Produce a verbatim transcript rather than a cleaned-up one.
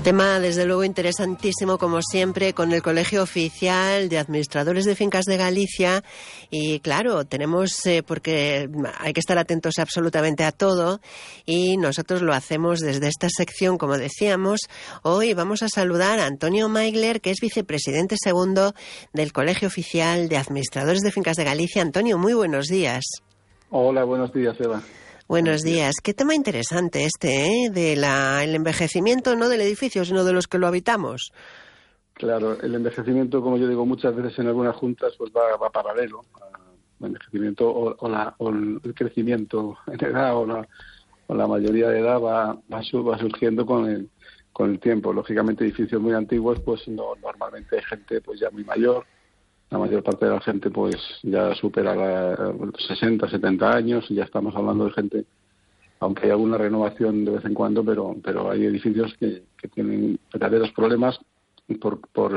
Tema, desde luego, interesantísimo, como siempre, con el Colegio Oficial de Administradores de Fincas de Galicia. Y claro, tenemos, eh, porque hay que estar atentos absolutamente a todo, y nosotros lo hacemos desde esta sección, como decíamos. Hoy vamos a saludar a Antonio Maigler, que es vicepresidente segundo del Colegio Oficial de Administradores de Fincas de Galicia. Antonio, muy buenos días. Hola, buenos días, Eva. Buenos días. Qué tema interesante este, ¿eh? De la, el envejecimiento, no del edificio, sino de los que lo habitamos. Claro, el envejecimiento, como yo digo muchas veces en algunas juntas, pues va, va paralelo al envejecimiento o, o, la, o el crecimiento en edad o la, o la mayoría de edad va, va, su, va surgiendo con el, con el tiempo. Lógicamente, edificios muy antiguos, pues no, normalmente hay gente pues ya muy mayor. La mayor parte de la gente pues ya supera los sesenta, setenta años y ya estamos hablando de gente, aunque hay alguna renovación de vez en cuando, pero pero hay edificios que, que tienen verdaderos problemas por, por